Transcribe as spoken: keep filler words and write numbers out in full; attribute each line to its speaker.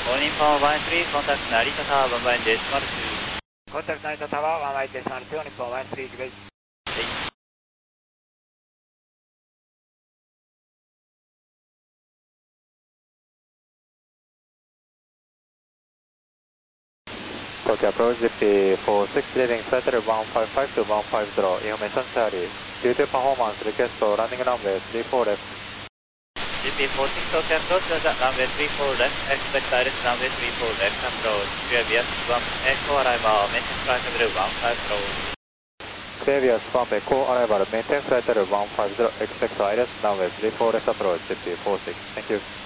Speaker 1: All Nippon one three, contact Narita Tower one one decimal two.
Speaker 2: Contact Narita Tower one one decimal two, Nippon one three, good.
Speaker 1: はい。
Speaker 3: Tokyo approach Z P four six, leaving flight level one five five to one five zero, information Charlie. Due to performance request for landing runway three four left.
Speaker 1: Z P four six, Tokyo approach the runway three four left, expect direct runway three four left approach. Previous one Echo arrival, maintain flight level one five zero.
Speaker 3: Previous one Echo arrival, maintain flight level one five zero, expect direct runway three four left approach Z P four six, thank you.